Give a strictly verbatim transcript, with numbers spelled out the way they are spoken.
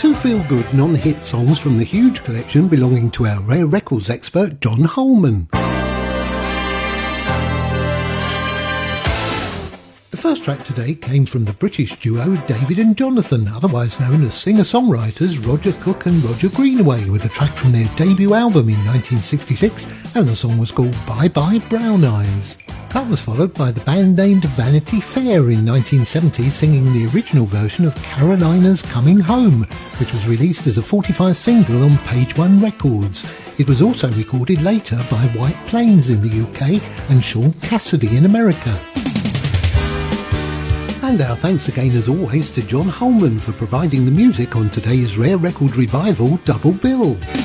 Two feel-good non-hit songs from the huge collection belonging to our rare records expert John Holman. The first track today came from the British duo David and Jonathan, otherwise known as singer-songwriters Roger Cook and Roger Greenaway, with a track from their debut album in nineteen sixty-six, and the song was called Bye Bye Brown Eyes. That was followed by the band named Vanity Fair in nineteen seventy, singing the original version of Carolina's Coming Home, which was released as a forty-five single on Page One Records. It was also recorded later by White Plains in the U K and Sean Cassidy in America. And our thanks again as always to John Holman for providing the music on today's Rare Record Revival Double Bill.